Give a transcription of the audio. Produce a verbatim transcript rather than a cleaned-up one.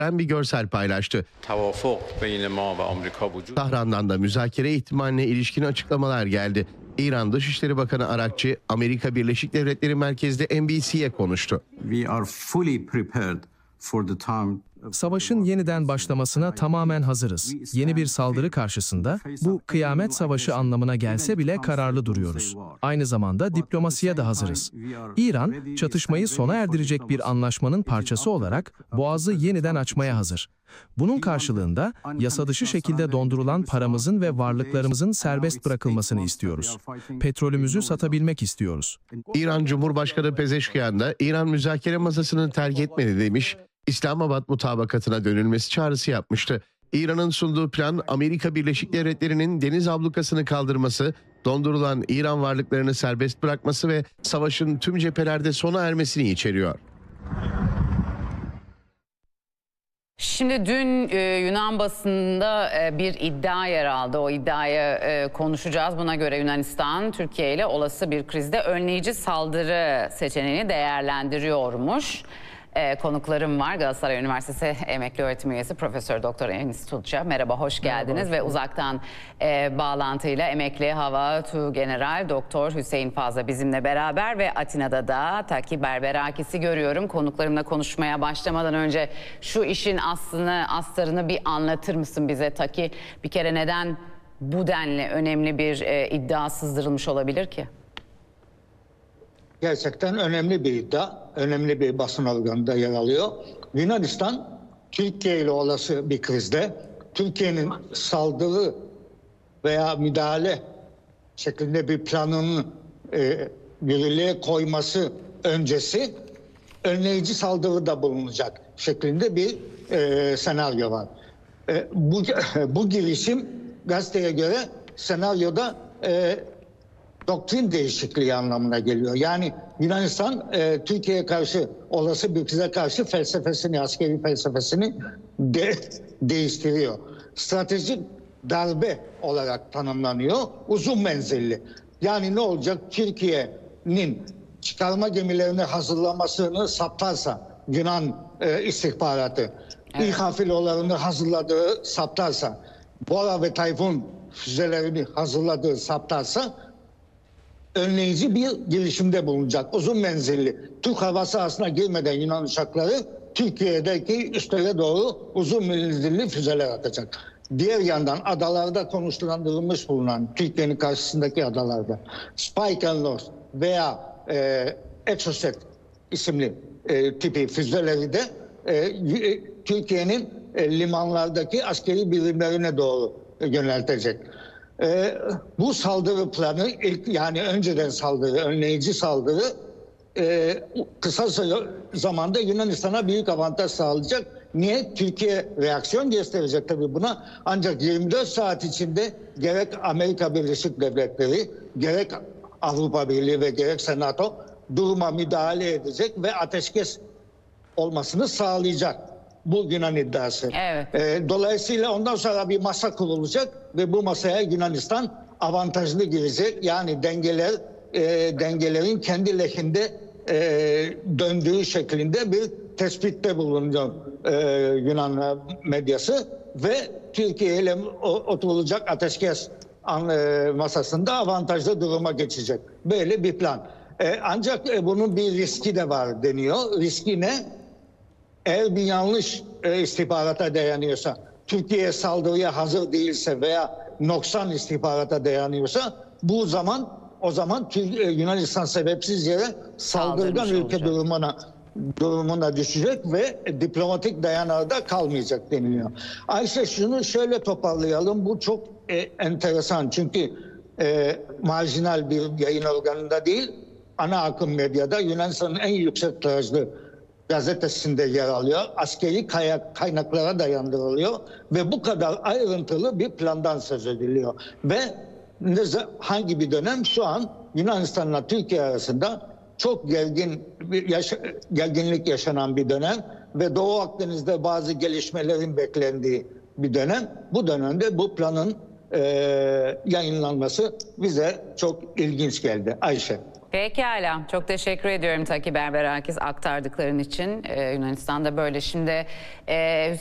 bir görsel paylaştı. توافق بین ما و آمریکا وجود Tahran'dan da müzakere ihtimaline ilişkin açıklamalar geldi. İran Dışişleri Bakanı Arakçı, Amerika Birleşik Devletleri merkezli N B C'ye konuştu. We are fully prepared for the time. Savaşın yeniden başlamasına tamamen hazırız. Yeni bir saldırı karşısında bu kıyamet savaşı anlamına gelse bile kararlı duruyoruz. Aynı zamanda diplomasiye de hazırız. İran, çatışmayı sona erdirecek bir anlaşmanın parçası olarak Boğaz'ı yeniden açmaya hazır. Bunun karşılığında yasa dışı şekilde dondurulan paramızın ve varlıklarımızın serbest bırakılmasını istiyoruz. Petrolümüzü satabilmek istiyoruz. İran Cumhurbaşkanı Pezeşkiyan da İran müzakere masasını terk etmedi demiş. İslamabad mutabakatına dönülmesi çağrısı yapmıştı. İran'ın sunduğu plan Amerika Birleşik Devletleri'nin deniz ablukasını kaldırması, dondurulan İran varlıklarını serbest bırakması ve savaşın tüm cephelerde sona ermesini içeriyor. Şimdi dün e, Yunan basınında e, bir iddia yer aldı. O iddiayı e, konuşacağız. Buna göre Yunanistan Türkiye ile olası bir krizde önleyici saldırı seçeneğini değerlendiriyormuş. E, konuklarım var. Galatasaray Üniversitesi Emekli Öğretim Üyesi Profesör Doktor Enis Tutça. Merhaba, hoş geldiniz. Merhaba, ve uzaktan e, bağlantıyla Emekli Hava Tuğgeneral Doktor Hüseyin Fazla bizimle beraber ve Atina'da da Taki Berberakis'i görüyorum. Konuklarımla konuşmaya başlamadan önce şu işin aslını, astarını bir anlatır mısın bize Taki? Bir kere neden bu denli önemli bir e, iddia sızdırılmış olabilir ki? Gerçekten önemli bir iddia, önemli bir basın organında yer alıyor. Yunanistan, Türkiye ile olası bir krizde Türkiye'nin saldırı veya müdahale şeklinde bir planını e, yürürlüğe koyması öncesi önleyici saldırıda bulunacak şeklinde bir e, senaryo var. E, bu, bu girişim gazeteye göre senaryoda e, doktrin değişikliği anlamına geliyor. Yani Yunanistan e, Türkiye'ye karşı, olası bir krize karşı felsefesini, askeri felsefesini de, değiştiriyor. Stratejik darbe olarak tanımlanıyor. Uzun menzilli. Yani ne olacak? Türkiye'nin çıkarma gemilerini hazırlamasını saptarsa Yunan e, istihbaratı, evet. İHA filolarını hazırladığı saptarsa, Bora ve Tayfun füzelerini hazırladığı saptarsa önleyici bir girişimde bulunacak. Uzun menzilli. Türk hava sahasına girmeden Yunan uçakları Türkiye'deki üstlere doğru uzun menzilli füzeler atacak. Diğer yandan adalarda konuşlandırılmış bulunan Türkiye'nin karşısındaki adalarda Spike and Loss veya e, Exocet isimli e, tipi füzeleri de e, Türkiye'nin e, limanlardaki askeri birimlerine doğru e, yöneltecek. Ee, bu saldırı planı ilk, yani önceden saldırı, önleyici saldırı e, kısa zamanda Yunanistan'a büyük avantaj sağlayacak. Niye? Türkiye reaksiyon gösterecek tabii buna. Ancak yirmi dört saat içinde gerek Amerika Birleşik Devletleri, gerek Avrupa Birliği ve gerekse NATO duruma müdahale edecek ve ateşkes olmasını sağlayacak. Bu Yunan iddiası. Evet. E, dolayısıyla ondan sonra bir masa kurulacak ve bu masaya Yunanistan avantajlı girecek. Yani dengeler e, dengelerin kendi lehinde e, döndüğü şeklinde bir tespitte bulunuyor e, Yunan medyası ve Türkiye ile oturulacak ateşkes an, e, masasında avantajlı duruma geçecek. Böyle bir plan. E, ancak e, bunun bir riski de var deniyor. Riski ne? Eğer bir yanlış e, istihbarata dayanıyorsa, Türkiye saldırıya hazır değilse veya noksan istihbarata dayanıyorsa bu zaman o zaman Türkiye, Yunanistan sebepsiz yere saldırgan ülke olacak. durumuna durumuna düşecek ve diplomatik dayanağı da kalmayacak deniliyor. Ayşe, şunu şöyle toparlayalım. Bu çok e, enteresan çünkü e, marjinal bir yayın organında değil, ana akım medyada Yunanistan'ın en yüksek tirajlı gazetesinde yer alıyor. Askeri kaynaklara dayandırılıyor ve bu kadar ayrıntılı bir plandan söz ediliyor. Ve hangi bir dönem? Şu an Yunanistan'la Türkiye arasında çok gergin bir yaşa, gerginlik yaşanan bir dönem ve Doğu Akdeniz'de bazı gelişmelerin beklendiği bir dönem. Bu dönemde bu planın e, yayınlanması bize çok ilginç geldi. Ayşe. Pekala. Çok teşekkür ediyorum Taki Berberakis aktardıkların için. Ee, Yunanistan'da böyle. Şimdi e,